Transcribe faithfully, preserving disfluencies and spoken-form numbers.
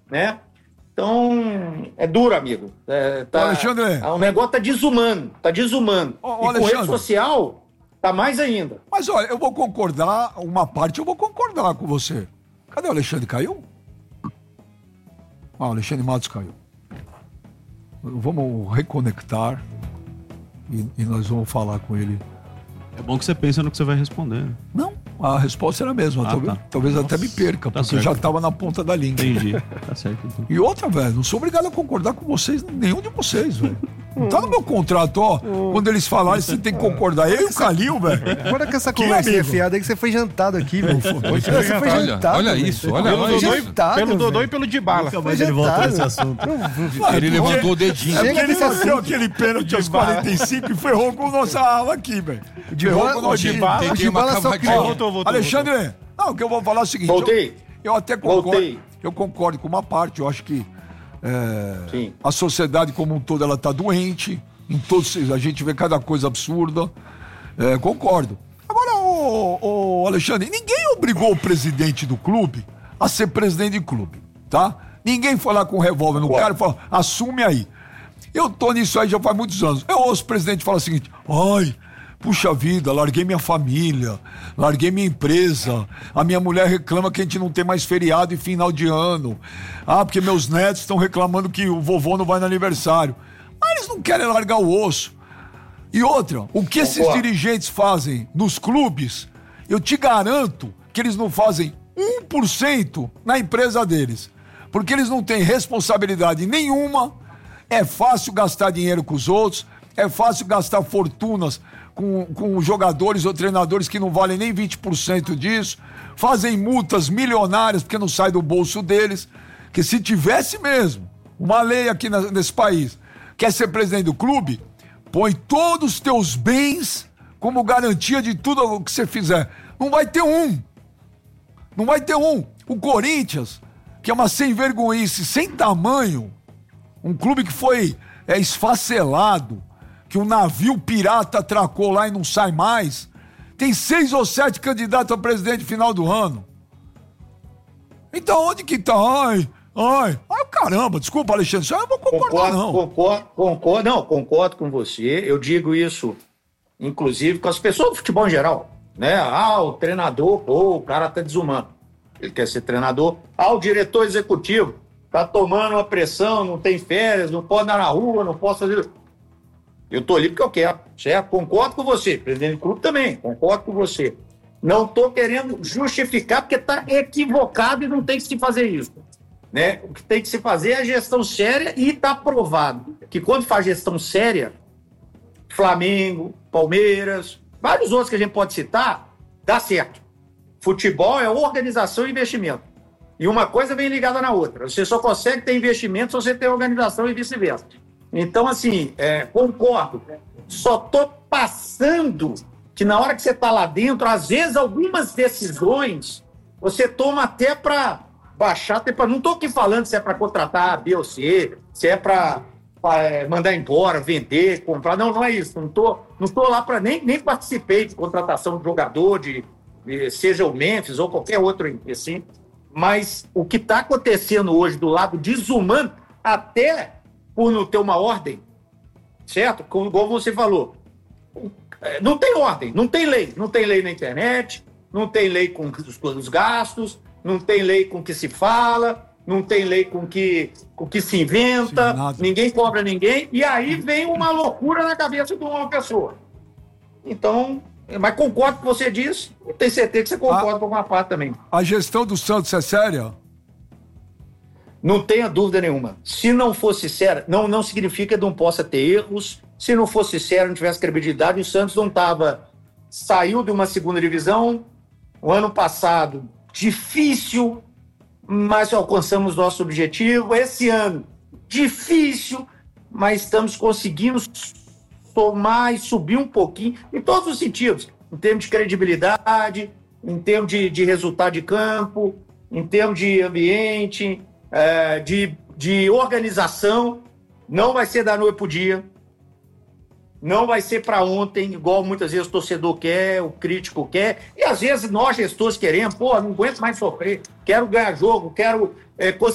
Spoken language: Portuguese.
né? Então, é duro, amigo. É, tá, Alexandre. O negócio tá desumano, tá desumano. Ô, ô, e com Alexandre. rede social, tá mais ainda. Mas olha, eu vou concordar, uma parte eu vou concordar com você. Cadê o Alexandre? Caiu? Ah, o Alexandre Matos caiu. Vamos reconectar e, e nós vamos falar com ele. É bom que você pensa no que você vai responder. Não, a resposta era a mesma. Ah, talvez tá. talvez Nossa, até me perca, tá porque certo. já estava na ponta da língua. Entendi. Tá certo, então. E outra, velho, não sou obrigado a concordar com vocês, nenhum de vocês, velho. Não tá no meu contrato, ó. Quando eles falarem, você tem que concordar. Eu e o Calil, velho. Agora que essa Que conversa é amigo? fiada aí que você foi jantado aqui, velho. Você foi Olha, jantado. olha velho. isso, olha, Pelo olha Dodô, isso. jantado, Pelo Dodô velho. e pelo Dybala. Foi Mas ele voltou jantado. nesse assunto. Ele levantou o dedinho. É porque Chega ele desse não deu assunto. aquele pênalti aos quarenta e cinco e ferrou com nossa ala aqui, velho. Ferrou com o nosso Dybala- time. O Dybala só Cavadinha. criou. Voltou, voltou, Alexandre, não, o que eu vou falar é o seguinte. Voltei. Eu, eu até concordo. Voltei. Eu concordo com uma parte. Eu acho que é, Sim. a sociedade como um todo ela tá doente. Em todos, a gente vê cada coisa absurda. É, concordo. Agora, ô, ô, Alexandre, ninguém obrigou o presidente do clube a ser presidente de clube, tá? Ninguém foi lá com um revólver no cara e falou, assume aí. Eu tô nisso aí já faz muitos anos. Eu ouço o presidente falar o seguinte, ai, puxa vida, larguei minha família, larguei minha empresa, a minha mulher reclama que a gente não tem mais feriado e final de ano. Ah, porque meus netos estão reclamando que o vovô não vai no aniversário. Mas eles não querem largar o osso. E outra, o que esses Concordo. dirigentes fazem nos clubes, eu te garanto que eles não fazem um por cento na empresa deles. Porque eles não têm responsabilidade nenhuma, é fácil gastar dinheiro com os outros, é fácil gastar fortunas com, com jogadores ou treinadores que não valem nem vinte por cento disso, fazem multas milionárias porque não sai do bolso deles, que se tivesse mesmo uma lei aqui na- nesse país, quer ser presidente do clube, põe todos os teus bens como garantia de tudo o que você fizer. Não vai ter um. Não vai ter um. O Corinthians, que é uma sem vergonhice, sem tamanho, um clube que foi é, esfacelado, que um navio pirata atracou lá e não sai mais, tem seis ou sete candidatos a presidente no final do ano. Então onde que tá? Ai, ai, ai, caramba, desculpa, Alexandre, isso aí eu não vou concordar, Concordo, não. concordo, concordo, não, concordo com você. Eu digo isso, inclusive, com as pessoas do futebol em geral, né? Ah, o treinador, pô, o cara tá desumano. Ele quer ser treinador. Ah, o diretor executivo tá tomando uma pressão, não tem férias, não pode andar na rua, não posso fazer. Eu tô ali porque eu quero, certo? Concordo com você. Presidente do clube também, concordo com você. Não tô querendo justificar porque tá equivocado e não tem que se fazer isso. Né? O que tem que se fazer é a gestão séria e está provado que quando faz gestão séria, Flamengo, Palmeiras, vários outros que a gente pode citar, dá certo. Futebol é organização e investimento. E uma coisa vem ligada na outra. Você só consegue ter investimento se você tem organização e vice-versa. Então, assim, é, concordo. Só tô passando que na hora que você está lá dentro, às vezes algumas decisões você toma até para baixar, até pra, não estou aqui falando se é para contratar A, B ou C, se é para é, mandar embora, vender, comprar. Não, não é isso. Não estou não tô lá para nem, nem participei de contratação de jogador, de, de, seja o Memphis ou qualquer outro assim. Mas o que está acontecendo hoje do lado desumano, até por não ter uma ordem, certo? Como, como você falou, não tem ordem, não tem lei. Não tem lei na internet, não tem lei com os, com os gastos, não tem lei com o que se fala, não tem lei com que, o que se inventa, Sim, ninguém cobra ninguém, e aí vem uma loucura na cabeça de uma pessoa. Então, mas concordo com o que você disse, e tenho certeza que você concorda Ah. com uma parte também. A gestão do Santos é séria? Não tenha dúvida nenhuma. Se não fosse sério, não, não significa que não possa ter erros. Se não fosse sério, não tivesse credibilidade, o Santos não estava... Saiu de uma segunda divisão, o ano passado, difícil, mas alcançamos nosso objetivo. Esse ano, difícil, mas estamos conseguindo somar e subir um pouquinho, em todos os sentidos. Em termos de credibilidade, em termos de, de resultado de campo, em termos de ambiente... É, de, de organização. Não vai ser da noite pro dia, não vai ser para ontem, igual muitas vezes o torcedor quer, o crítico quer, e às vezes nós gestores queremos, pô, não aguento mais sofrer, quero ganhar jogo, quero é,